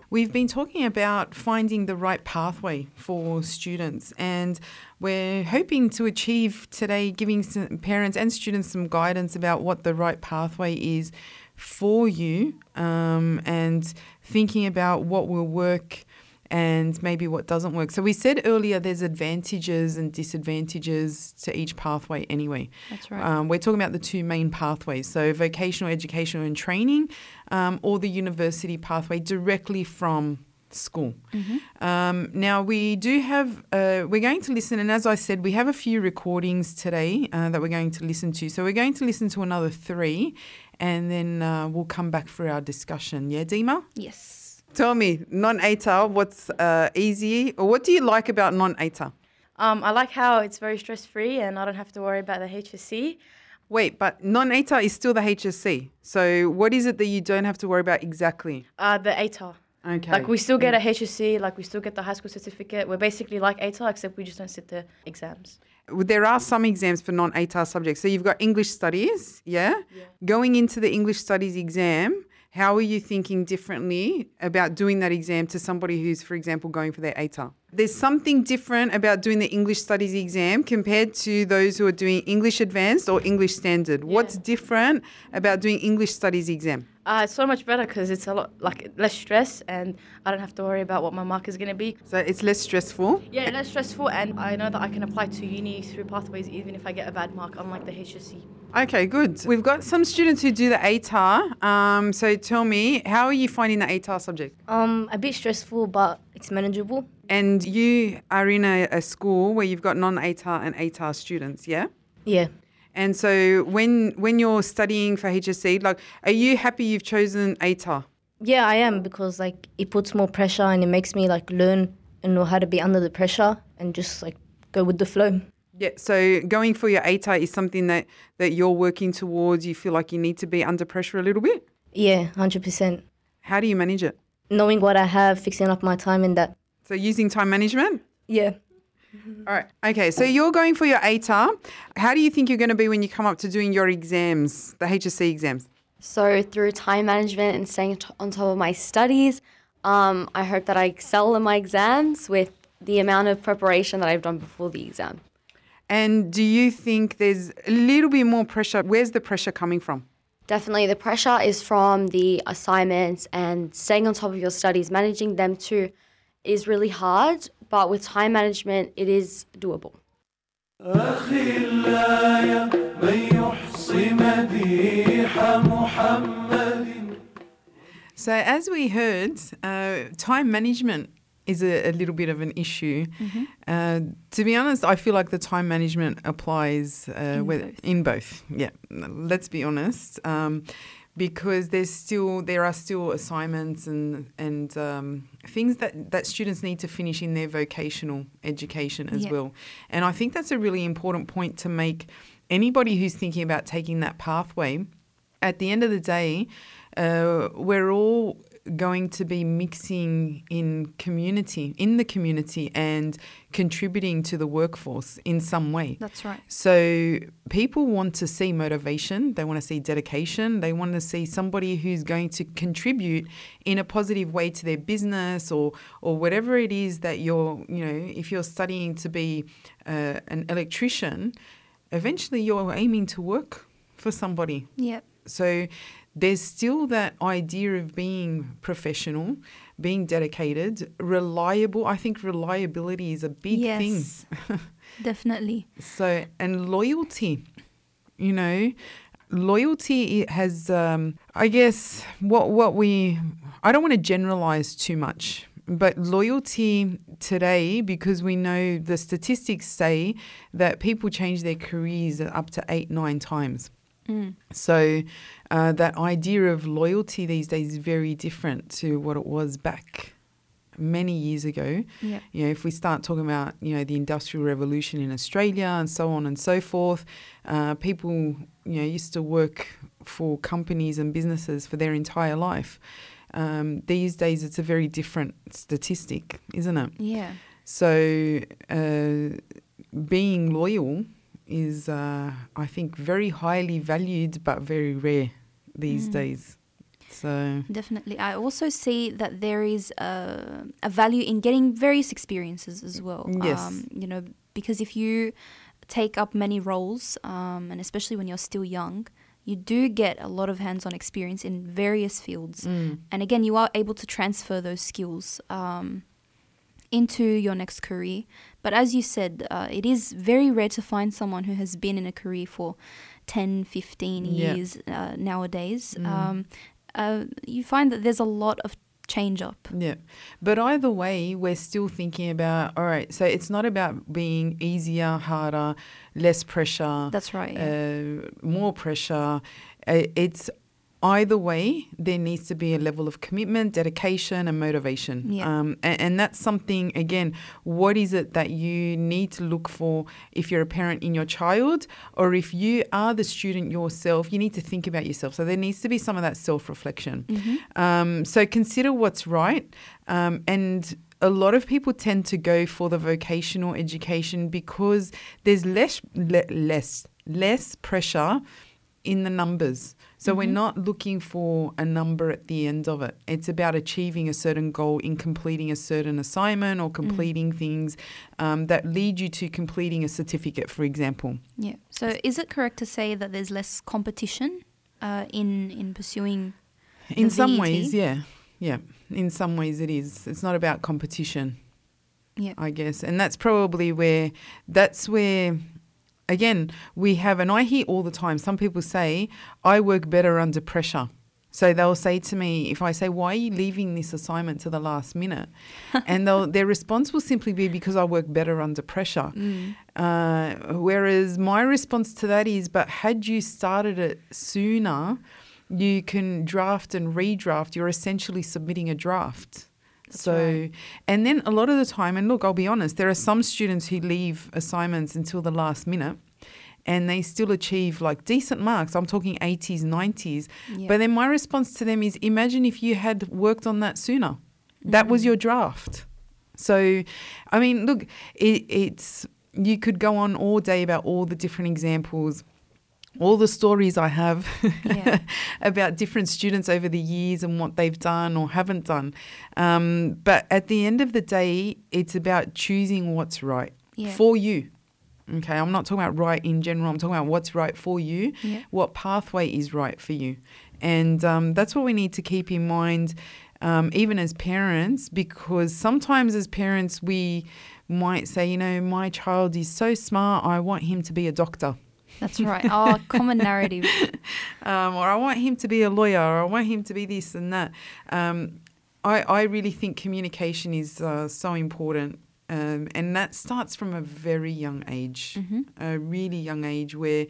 we've been talking about finding the right pathway for students, and we're hoping to achieve today giving some parents and students some guidance about what the right pathway is for you, and thinking about what will work and maybe what doesn't work. So we said earlier there's advantages and disadvantages to each pathway anyway. That's right. We're talking about the two main pathways, so vocational education and training, or the university pathway directly from school. Now we do have, we're going to listen, and as I said, we have a few recordings today that we're going to listen to. So we're going to listen to another 3, and then we'll come back for our discussion. Yeah, Dima? Yes. Tell me, non-ATAR, what's easy, or what do you like about non-ATAR? I like how it's very stress-free and I don't have to worry about the HSC. Wait, but non-ATAR is still the HSC. So what is it that you don't have to worry about exactly? The ATAR. Okay. Like we still get a HSC, like we still get the high school certificate. We're basically like ATAR, except we just don't sit the exams. There are some exams for non-ATAR subjects. So you've got English studies, yeah? Going into the English studies exam, how are you thinking differently about doing that exam to somebody who's, for example, going for their ATAR? There's something different about doing the English studies exam compared to those who are doing English advanced or English standard. What's different about doing English studies exam? It's so much better because it's a lot like less stress and I don't have to worry about what my mark is going to be. So it's less stressful? Yeah, less stressful, and I know that I can apply to uni through pathways even if I get a bad mark, unlike the HSC. Okay, good. We've got some students who do the ATAR. So tell me, how are you finding the ATAR subject? A bit stressful, but it's manageable. And you are in a school where you've got non-ATAR and ATAR students, yeah? Yeah. And so when you're studying for HSC, like, are you happy you've chosen ATAR? Yeah, I am, because like it puts more pressure and it makes me like learn and know how to be under the pressure and just like go with the flow. Yeah, so going for your ATAR is something that you're working towards. You feel like you need to be under pressure a little bit? Yeah, 100%. How do you manage it? Knowing what I have, fixing up my time and that. So using time management? Yeah. All right. Okay, so you're going for your ATAR. How do you think you're going to be when you come up to doing your exams, the HSC exams? So through time management and staying on top of my studies, I hope that I excel in my exams with the amount of preparation that I've done before the exam. And do you think there's a little bit more pressure? Where's the pressure coming from? Definitely the pressure is from the assignments and staying on top of your studies. Managing them too is really hard, but with time management, it is doable. So as we heard, time management is a little bit of an issue. To be honest, I feel like the time management applies in both. Yeah, let's be honest. Because there are still assignments and things that students need to finish in their vocational education as well. And I think that's a really important point to make. Anybody who's thinking about taking that pathway, at the end of the day, we're all going to be mixing in the community and contributing to the workforce in some way. That's right. So people want to see motivation, they want to see dedication, they want to see somebody who's going to contribute in a positive way to their business or whatever it is that if you're studying to be an electrician, eventually you're aiming to work for somebody. Yep. So there's still that idea of being professional, being dedicated, reliable. I think reliability is a big thing. Definitely. So, and loyalty, loyalty has, I guess, I don't want to generalize too much, but loyalty today, because we know the statistics say that people change their careers up to 8-9 times. So that idea of loyalty these days is very different to what it was back many years ago. Yeah. If we start talking about, the Industrial Revolution in Australia and so on and so forth, people, used to work for companies and businesses for their entire life. These days it's a very different statistic, isn't it? Yeah. So being loyal is, I think, very highly valued but very rare these days. So Definitely. I also see that there is a value in getting various experiences as well. Yes. Because if you take up many roles, and especially when you're still young, you do get a lot of hands-on experience in various fields. And again, you are able to transfer those skills into your next career. But as you said, it is very rare to find someone who has been in a career for 10, 15 years nowadays. You find that there's a lot of change up. Yeah. But either way, we're still thinking about, all right, so it's not about being easier, harder, less pressure. That's right. More pressure. It's either way, there needs to be a level of commitment, dedication and motivation. Yeah. And that's something, again, what is it that you need to look for if you're a parent in your child, or if you are the student yourself, you need to think about yourself. So there needs to be some of that self-reflection. So consider what's right. And a lot of people tend to go for the vocational education because there's less pressure in the numbers. So we're not looking for a number at the end of it. It's about achieving a certain goal in completing a certain assignment or completing things that lead you to completing a certificate, for example. Yeah. So is it correct to say that there's less competition in pursuing In some VET? ways, yeah. Yeah. In some ways it is. It's not about competition, I guess. And that's probably where again, we have, and I hear all the time, some people say, I work better under pressure. So they'll say to me, if I say, why are you leaving this assignment to the last minute? And their response will simply be, because I work better under pressure. Whereas my response to that is, but had you started it sooner, you can draft and redraft. You're essentially submitting a draft. That's so, right. And then a lot of the time, and look, I'll be honest, there are some students who leave assignments until the last minute and they still achieve like decent marks. I'm talking 80s, 90s. Yeah. But then my response to them is, imagine if you had worked on that sooner. That was your draft. So, I mean, look, it's you could go on all day about all the different examples, all the stories I have about different students over the years and what they've done or haven't done. But at the end of the day, it's about choosing what's right for you. Okay, I'm not talking about right in general. I'm talking about what's right for you, what pathway is right for you. And that's what we need to keep in mind, even as parents, because sometimes as parents we might say, my child is so smart, I want him to be a doctor. That's right. Oh, common narrative. Or I want him to be a lawyer, or I want him to be this and that. I really think communication is so important. And that starts from a very young age, a really young age where,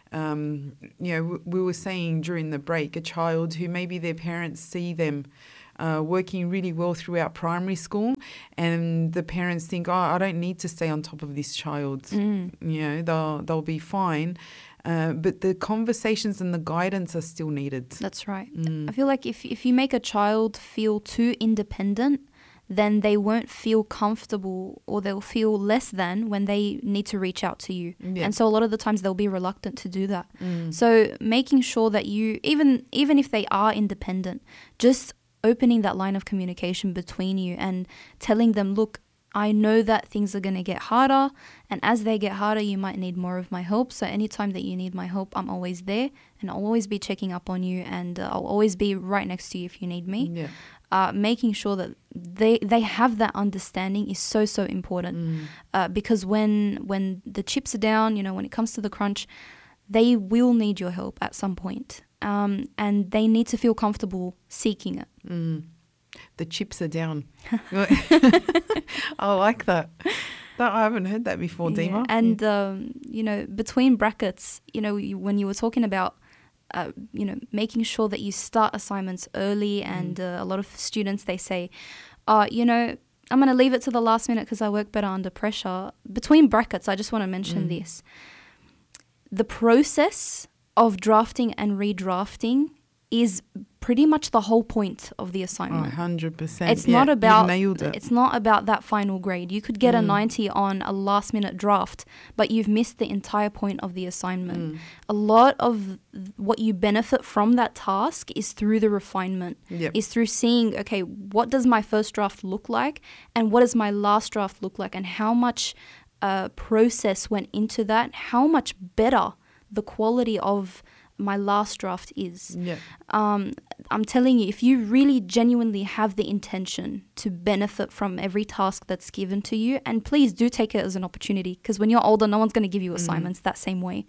we were saying during the break, a child who maybe their parents see them working really well throughout primary school, and the parents think, I don't need to stay on top of this child. They'll be fine. But the conversations and the guidance are still needed. That's right. I feel like if you make a child feel too independent, then they won't feel comfortable, or they'll feel less than when they need to reach out to you. And so a lot of the times they'll be reluctant to do that. So making sure that you, even if they are independent, just opening that line of communication between you and telling them, look, I know that things are going to get harder, and as they get harder, you might need more of my help. So anytime that you need my help, I'm always there, and I'll always be checking up on you, and I'll always be right next to you if you need me. Making sure that they have that understanding is so important, because when the chips are down, when it comes to the crunch, they will need your help at some point, and they need to feel comfortable seeking it. The chips are down. I like that. I haven't heard that before, Dima. And between brackets, when you were talking about making sure that you start assignments early, and a lot of students, they say, I'm going to leave it to the last minute because I work better under pressure. Between brackets, I just want to mention this. The process of drafting and redrafting is pretty much the whole point of the assignment. 100%. It's not about you've nailed it. It's not about that final grade. You could get a 90 on a last minute draft, but you've missed the entire point of the assignment. A lot of what you benefit from that task is through the refinement. Is through seeing, okay, what does my first draft look like and what does my last draft look like, and how much process went into that, how much better the quality of my last draft is. I'm telling you, if you really genuinely have the intention to benefit from every task that's given to you, and please do take it as an opportunity, because when you're older, no one's going to give you assignments that same way.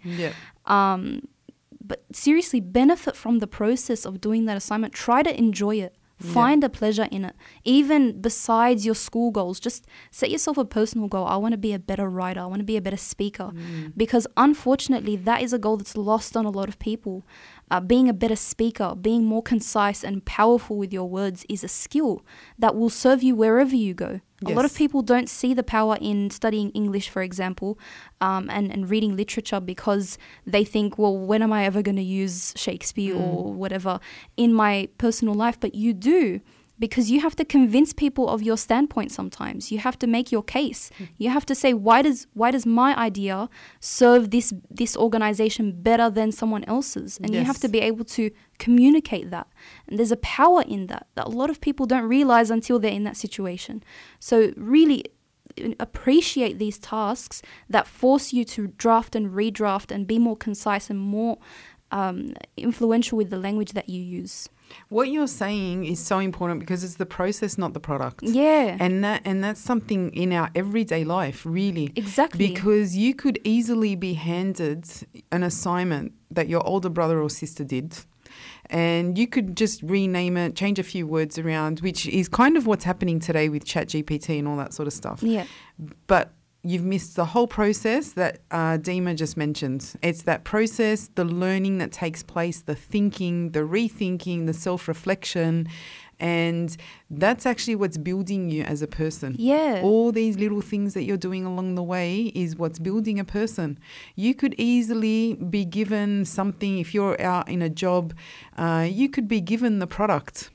But seriously, benefit from the process of doing that assignment. Try to enjoy it. Find a pleasure in it. Even besides your school goals, just set yourself a personal goal. I want to be a better writer. I want to be a better speaker. Because unfortunately, that is a goal that's lost on a lot of people. Being a better speaker, being more concise and powerful with your words is a skill that will serve you wherever you go. A lot of people don't see the power in studying English, for example, and reading literature, because they think, well, when am I ever going to use Shakespeare or whatever in my personal life? But you do, because you have to convince people of your standpoint sometimes. You have to make your case. You have to say, why does my idea serve this organization better than someone else's? And you have to be able to communicate that. And there's a power in that a lot of people don't realize until they're in that situation. So really appreciate these tasks that force you to draft and redraft and be more concise and more influential with the language that you use. What you're saying is so important, because it's the process, not the product. And that's something in our everyday life, really. Exactly. Because you could easily be handed an assignment that your older brother or sister did, and you could just rename it, change a few words around, which is kind of what's happening today with ChatGPT and all that sort of stuff. But you've missed the whole process that Dima just mentioned. It's that process, the learning that takes place, the thinking, the rethinking, the self-reflection, and that's actually what's building you as a person. All these little things that you're doing along the way is what's building a person. You could easily be given something, if you're out in a job, you could be given the product,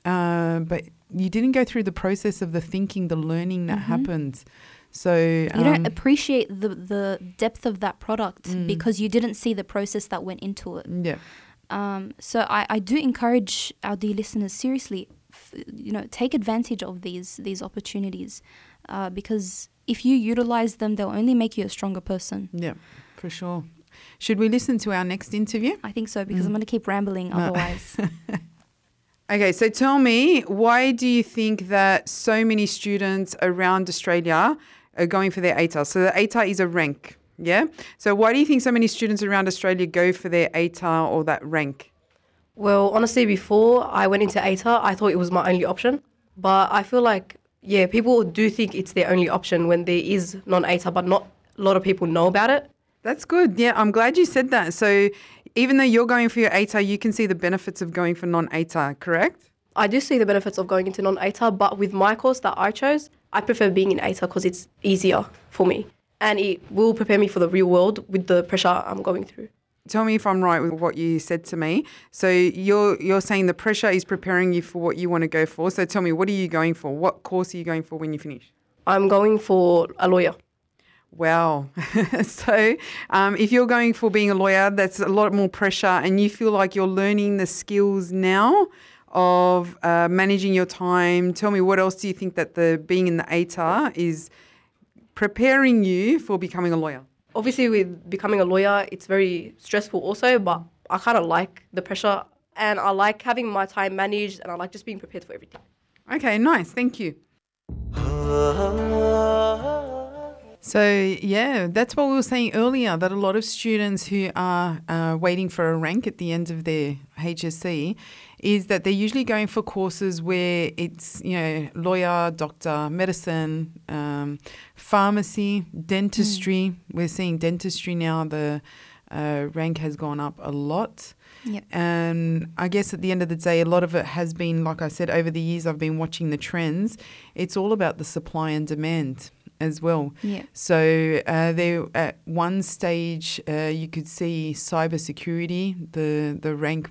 but you didn't go through the process of the thinking, the learning that happened. So you don't appreciate the depth of that product because you didn't see the process that went into it. So I do encourage our dear listeners, seriously, take advantage of these opportunities, because if you utilize them, they'll only make you a stronger person. Yeah, for sure. Should we listen to our next interview? I think so, because I'm going to keep rambling otherwise. Okay, so tell me, why do you think that so many students around Australia are going for their ATAR? So the ATAR is a rank, yeah? So why do you think so many students around Australia go for their ATAR or that rank? Well, honestly, before I went into ATAR, I thought it was my only option. But I feel like, people do think it's their only option when there is non-ATAR, but not a lot of people know about it. That's good. Yeah, I'm glad you said that. So even though you're going for your ATAR, you can see the benefits of going for non-ATAR, correct? I do see the benefits of going into non-ATAR, but with my course that I chose, I prefer being in ATAR because it's easier for me. And it will prepare me for the real world with the pressure I'm going through. Tell me if I'm right with what you said to me. So you're saying the pressure is preparing you for what you want to go for. So tell me, what are you going for? What course are you going for when you finish? I'm going for a lawyer. Wow. So if you're going for being a lawyer, that's a lot more pressure, and you feel like you're learning the skills now of managing your time. Tell me, what else do you think that the being in the ATAR is preparing you for becoming a lawyer? Obviously, with becoming a lawyer, it's very stressful also, but I kind of like the pressure, and I like having my time managed, and I like just being prepared for everything. Okay, nice. Thank you. So, that's what we were saying earlier, that a lot of students who are waiting for a rank at the end of their HSC is that they're usually going for courses where it's, lawyer, doctor, medicine, pharmacy, dentistry. We're seeing dentistry now, the rank has gone up a lot. Yep. And I guess at the end of the day, a lot of it has been, like I said, over the years I've been watching the trends. It's all about the supply and demand as well. Yeah. So there at one stage you could see cybersecurity, the rank went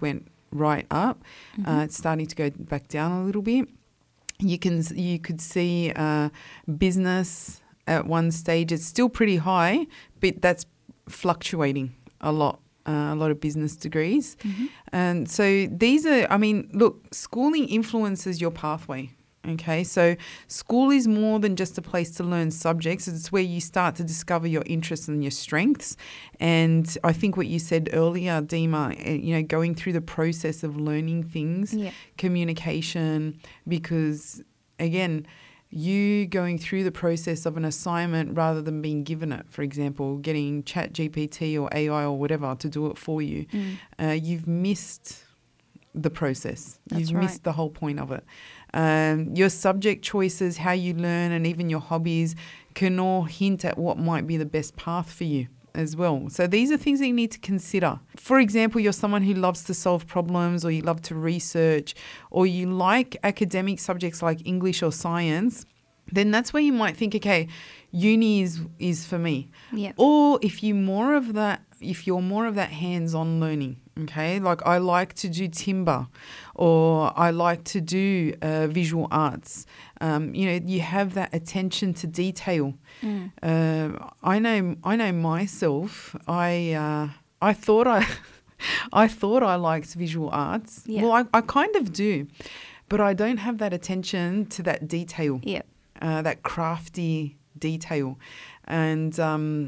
right up. It's starting to go back down a little bit. You could see business at one stage. It's still pretty high, but that's fluctuating a lot of business degrees. And so these are, look, schooling influences your pathway. Okay, so school is more than just a place to learn subjects. It's where you start to discover your interests and your strengths. And I think what you said earlier, Dima, going through the process of learning things, communication, because again, you going through the process of an assignment rather than being given it, for example, getting ChatGPT or AI or whatever to do it for you, you've missed the process. You've missed the whole point of it. Your subject choices, how you learn, and even your hobbies can all hint at what might be the best path for you as well. So these are things that you need to consider. For example, you're someone who loves to solve problems, or you love to research, or you like academic subjects like English or science, then that's where you might think, okay, uni is for me. Yeah. Or if you're more of that hands-on learning, okay, like I like to do timber, or I like to do visual arts. You have that attention to detail. I know myself. I thought I liked visual arts. Yeah. Well, I kind of do, but I don't have that attention to that detail. Yeah. That crafty detail, and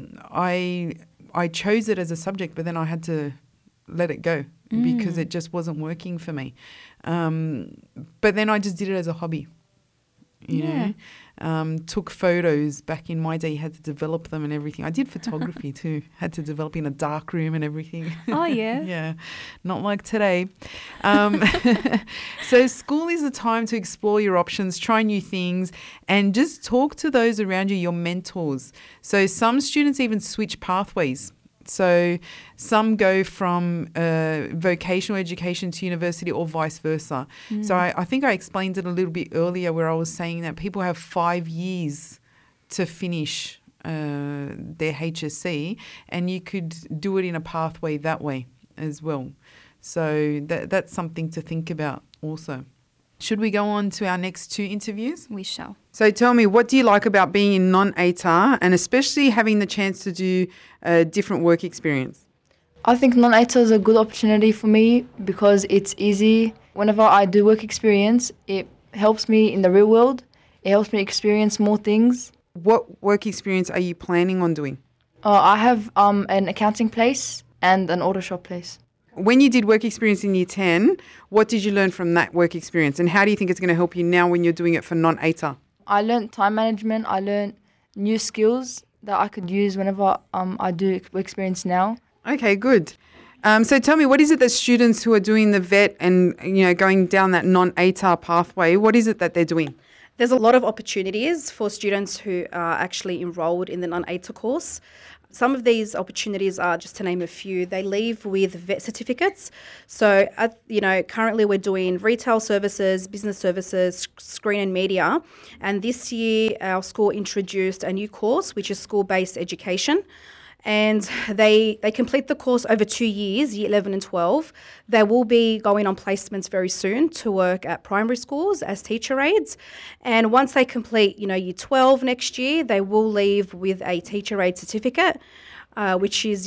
I chose it as a subject, but then I had to let it go because it just wasn't working for me. But then I just did it as a hobby. You know, took photos. Back in my day, you had to develop them and everything. I did photography too. Had to develop in a dark room and everything. Oh, yeah. Yeah, not like today. So school is the time to explore your options, try new things, and just talk to those around you, your mentors. So some students even switch pathways. So some go from vocational education to university, or vice versa. So I think I explained it a little bit earlier, where I was saying that people have 5 years to finish their HSC, and you could do it in a pathway that way as well. So that's something to think about also. Should we go on to our next 2 interviews? We shall. So tell me, what do you like about being in non-ATAR, and especially having the chance to do a different work experience? I think non-ATAR is a good opportunity for me because it's easy. Whenever I do work experience, it helps me in the real world. It helps me experience more things. What work experience are you planning on doing? I have an accounting place and an auto shop place. When you did work experience in Year 10, what did you learn from that work experience, and how do you think it's going to help you now when you're doing it for non-ATAR? I learned time management. I learned new skills that I could use whenever I do work experience now. Okay, good. So tell me, what is it that students who are doing the VET and going down that non-ATAR pathway, what is it that they're doing? There's a lot of opportunities for students who are actually enrolled in the non-ATAR course. Some of these opportunities are, just to name a few, they leave with VET certificates. So, currently we're doing retail services, business services, screen and media. And this year, our school introduced a new course, which is school-based education. And they complete the course over 2 years, year 11 and 12. They will be going on placements very soon to work at primary schools as teacher aides. And once they complete, year 12 next year, they will leave with a teacher aide certificate, which is,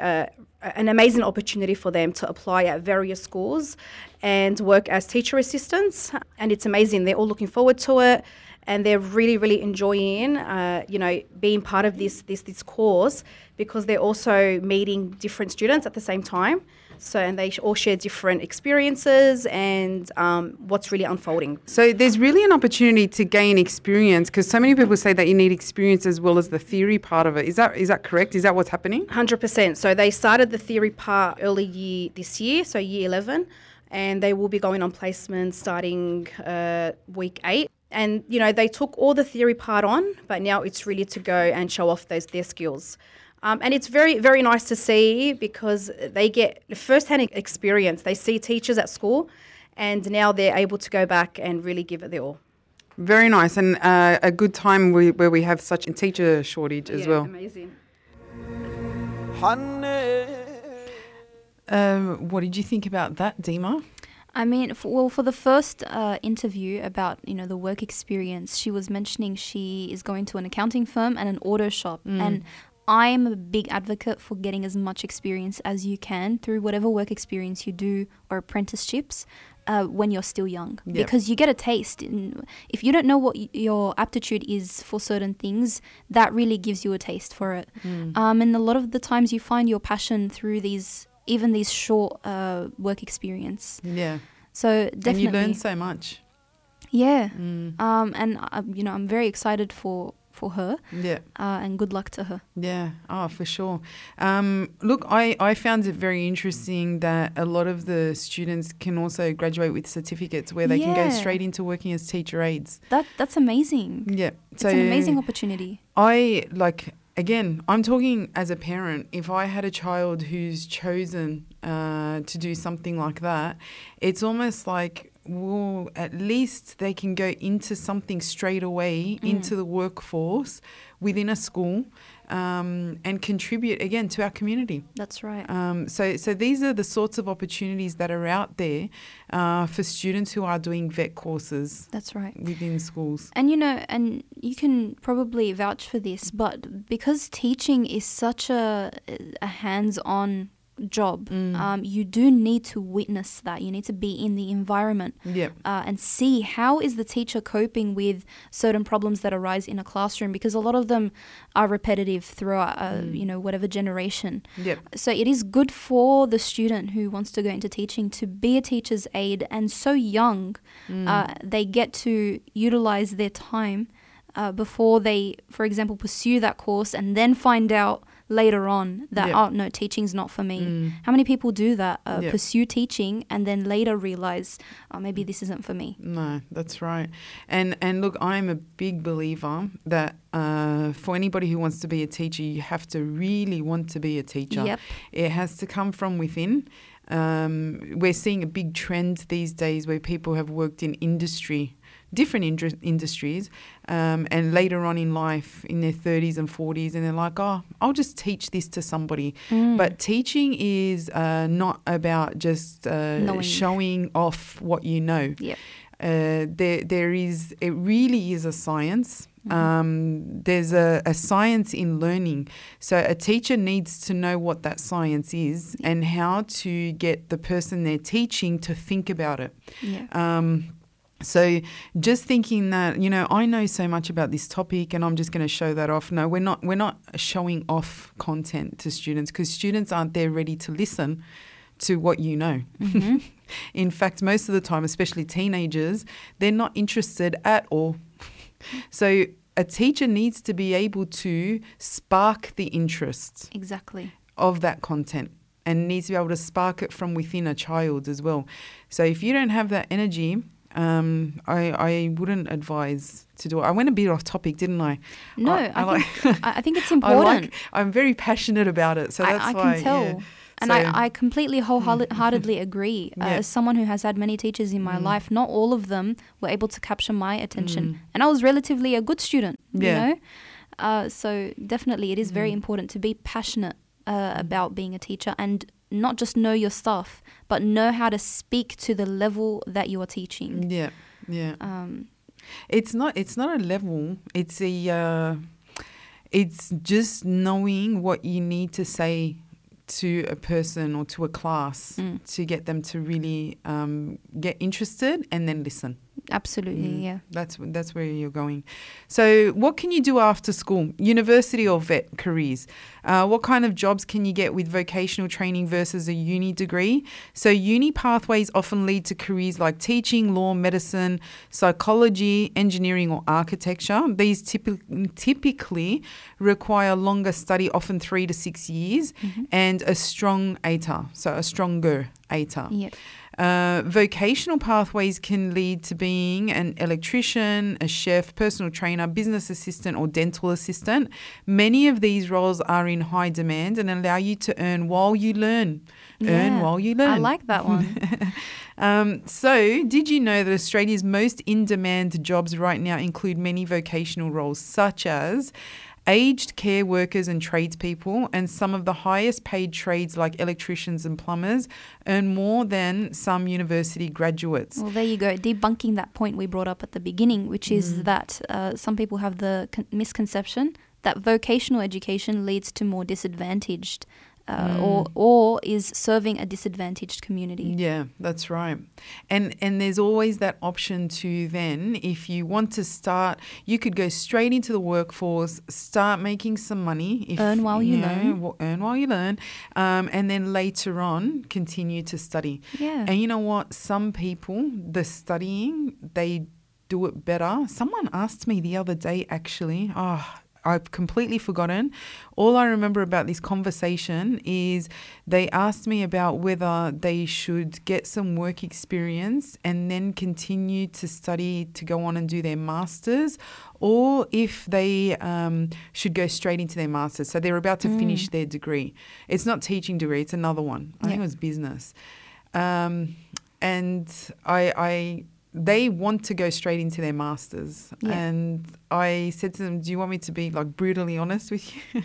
an amazing opportunity for them to apply at various schools and work as teacher assistants. And it's amazing. They're all looking forward to it. And they're really, really enjoying, being part of this course, because they're also meeting different students at the same time. So, and they all share different experiences and what's really unfolding. So there's really an opportunity to gain experience, because so many people say that you need experience as well as the theory part of it. Is that correct? Is that what's happening? 100%. So they started the theory part early year this year, so year 11, and they will be going on placements starting week 8. And, they took all the theory part on, but now it's really to go and show off their skills. And it's very, very nice to see, because they get first-hand experience. They see teachers at school, and now they're able to go back and really give it their all. Very nice, and a good time where we have such a teacher shortage as well. Amazing. What did you think about that, Dima? I mean, for the first interview about, the work experience, she was mentioning she is going to an accounting firm and an auto shop. And I'm a big advocate for getting as much experience as you can through whatever work experience you do or apprenticeships when you're still young. Yep. Because you get a taste. If you don't know what your aptitude is for certain things, that really gives you a taste for it. And a lot of the times you find your passion through these short work experience. Yeah. So definitely. And you learn so much. Yeah. And I'm very excited for her. Yeah. And good luck to her. Yeah. Oh, for sure. Look, I found it very interesting that a lot of the students can also graduate with certificates where they can go straight into working as teacher aides. That's amazing. Yeah. It's an amazing opportunity. Again, I'm talking as a parent. If I had a child who's chosen to do something like that, it's almost like, well, at least they can go into something straight away, into the workforce within a school, and contribute, again, to our community. That's right. So these are the sorts of opportunities that are out there for students who are doing vet courses. That's right. Within schools. And, and you can probably vouch for this, but because teaching is such a hands-on job, you do need to witness that. You need to be in the environment and see how is the teacher coping with certain problems that arise in a classroom, because a lot of them are repetitive throughout whatever generation. So it is good for the student who wants to go into teaching to be a teacher's aide, and so young they get to utilize their time before they, for example, pursue that course and then find out later on that, oh, no, teaching's not for me. How many people do that? Pursue teaching and then later realize, oh, maybe this isn't for me. No, that's right. And look, I'm a big believer that for anybody who wants to be a teacher, you have to really want to be a teacher. It has to come from within. We're seeing a big trend these days where people have worked in different industries, and later on in life, in their 30s and 40s, and they're like, oh, I'll just teach this to somebody. But teaching is not about just showing off what you know. It really is a science. There's a science in learning. So a teacher needs to know what that science is and how to get the person they're teaching to think about it. So just thinking that, I know so much about this topic and I'm just going to show that off. No, we're not showing off content to students, because students aren't there ready to listen to what you know. In fact, most of the time, especially teenagers, they're not interested at all. So a teacher needs to be able to spark the interest of that content, and needs to be able to spark it from within a child as well. So if you don't have that energy, I wouldn't advise to do it. I went a bit off topic, didn't I? No, I think it's important. I'm very passionate about it, so that's why. I can tell. Yeah. And I completely wholeheartedly agree. As someone who has had many teachers in my life, not all of them were able to capture my attention. And I was relatively a good student, you know? So definitely it is very important to be passionate about being a teacher, and not just know your stuff, but know how to speak to the level that you are teaching. It's not a level. It's just knowing what you need to say to a person or to a class to get them to really get interested and then listen. Absolutely, yeah. That's where you're going. So what can you do after school? University or vet careers? What kind of jobs can you get with vocational training versus a uni degree? So uni pathways often lead to careers like teaching, law, medicine, psychology, engineering or architecture. These typically require longer study, often 3 to 6 years, and a strong ATAR, so a stronger ATAR. Yep. Vocational pathways can lead to being an electrician, a chef, personal trainer, business assistant or dental assistant. Many of these roles are in high demand and allow you to earn while you learn. Earn while you learn. I like that one. So did you know that Australia's most in-demand jobs right now include many vocational roles such as Aged care workers and tradespeople and some of the highest paid trades like electricians and plumbers earn more than some university graduates. Well, there you go, debunking that point we brought up at the beginning, which is that some people have the misconception that vocational education leads to more disadvantaged or is serving a disadvantaged community. Yeah, that's right. And there's always that option to then, if you want to start, you could go straight into the workforce, start making some money. Earn while you learn. Earn while you learn. And then later on, continue to study. Yeah. And you know what? Some people, the studying, they do it better. Someone asked me the other day, actually, I've completely forgotten. All I remember about this conversation is they asked me about whether they should get some work experience and then continue to study to go on and do their masters, or if they should go straight into their masters. So they're about to finish their degree. It's not teaching degree, it's another one. I think it was business. And they want to go straight into their masters. Yeah. And I said to them, do you want me to be like brutally honest with you?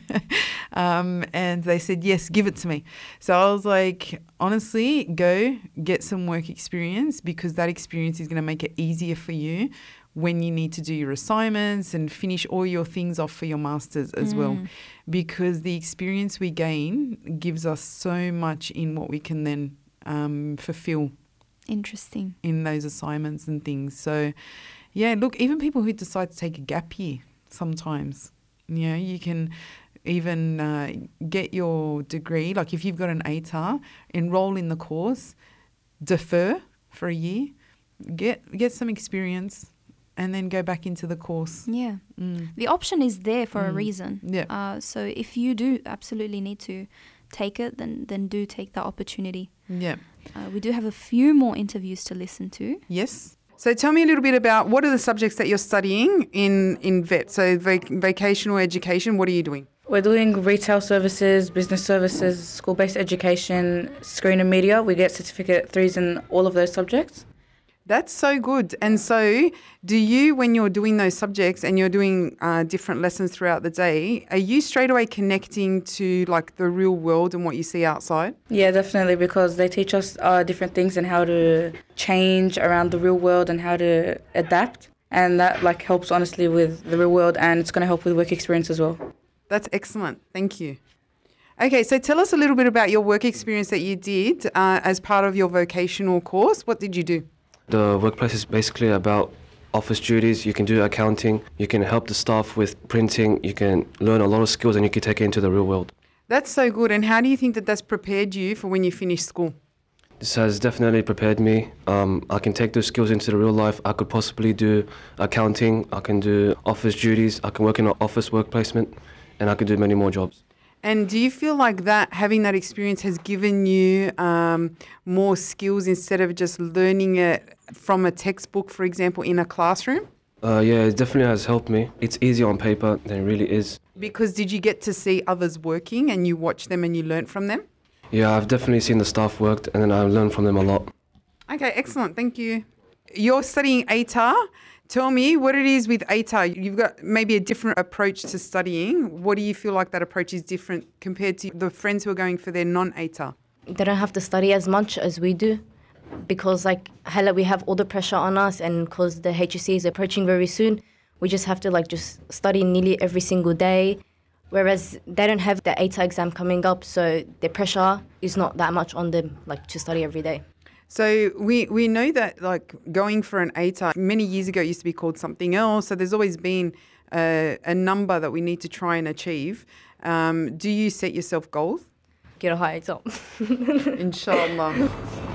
And they said, yes, give it to me. So I was like, honestly, go get some work experience, because that experience is going to make it easier for you when you need to do your assignments and finish all your things off for your masters as well. Because the experience we gain gives us so much in what we can then fulfill. Interesting. In those assignments and things. So, yeah, look, even people who decide to take a gap year sometimes, you know, you can even get your degree. Like if you've got an ATAR, enroll in the course, defer for a year, get some experience, and then go back into the course. Yeah. The option is there for a reason. Yeah. So if you do absolutely need to take it, then do take that opportunity. Yeah. We do have a few more interviews to listen to. Yes. So tell me a little bit about what are the subjects that you're studying in VET? So vocational education, what are you doing? We're doing retail services, business services, school-based education, screen and media. We get certificate 3s in all of those subjects. That's so good. And so do you, when you're doing those subjects and you're doing different lessons throughout the day, are you straight away connecting to like the real world and what you see outside? Yeah, definitely, because they teach us different things and how to change around the real world and how to adapt. And that like helps honestly with the real world, and it's going to help with work experience as well. That's excellent. Thank you. Okay, so tell us a little bit about your work experience that you did as part of your vocational course. What did you do? The workplace is basically about office duties. You can do accounting, you can help the staff with printing, you can learn a lot of skills and you can take it into the real world. That's so good. And how do you think that that's prepared you for when you finish school? This has definitely prepared me. I can take those skills into the real life. I could possibly do accounting, I can do office duties, I can work in an office work placement, and I can do many more jobs. And do you feel like that, having that experience has given you more skills instead of just learning it from a textbook, for example, in a classroom? Yeah, it definitely has helped me. It's easier on paper than it really is. Because did you get to see others working and you watch them and you learn from them? Yeah, I've definitely seen the staff worked and then I learned from them a lot. Okay, excellent. Thank you. You're studying ATAR. Tell me what it is with ATAR. You've got maybe a different approach to studying. What do you feel like that approach is different compared to the friends who are going for their non-ATAR? They don't have to study as much as we do, because like hella we have all the pressure on us, and because the HSC is approaching very soon, we just have to like just study nearly every single day. Whereas they don't have the ATAR exam coming up, so the pressure is not that much on them like to study every day. So we know that like going for an ATAR, many years ago it used to be called something else. So there's always been a number that we need to try and achieve. Do you set yourself goals? Get a high exam. Inshallah.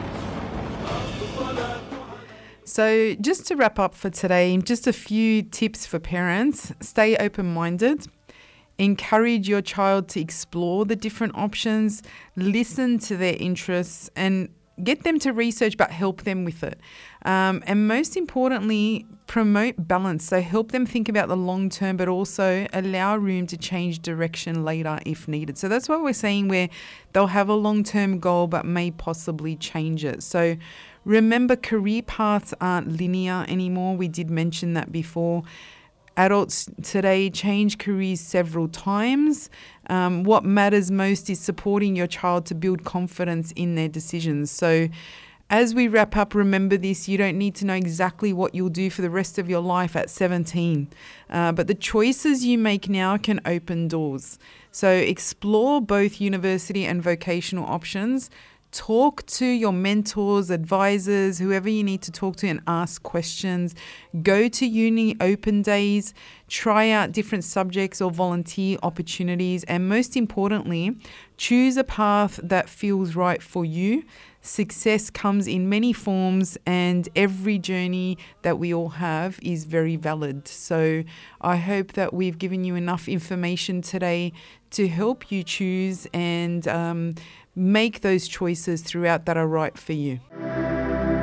So just to wrap up for today, just a few tips for parents. Stay open-minded. Encourage your child to explore the different options. Listen to their interests and get them to research, but help them with it. And most importantly, promote balance. So help them think about the long term, but also allow room to change direction later if needed. So that's what we're saying, where they'll have a long-term goal, but may possibly change it. So remember, career paths aren't linear anymore. We did mention that before. Adults today change careers several times. What matters most is supporting your child to build confidence in their decisions. So as we wrap up, remember this: you don't need to know exactly what you'll do for the rest of your life at 17, but the choices you make now can open doors. So explore both university and vocational options. Talk to your mentors, advisors, whoever you need to talk to, and ask questions. Go to uni open days, try out different subjects or volunteer opportunities, and most importantly, choose a path that feels right for you. Success comes in many forms, and every journey that we all have is very valid. So I hope that we've given you enough information today to help you choose and make those choices throughout that are right for you.